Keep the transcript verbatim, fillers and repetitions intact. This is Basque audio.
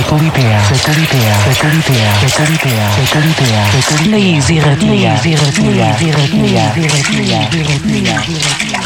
Sekuritea, sekuritea, sekuritea, sekuritea, sekuritea, sekuritea, lazy ratia, lazy ratia, lazy ratia, lazy ratia, lazy ratia.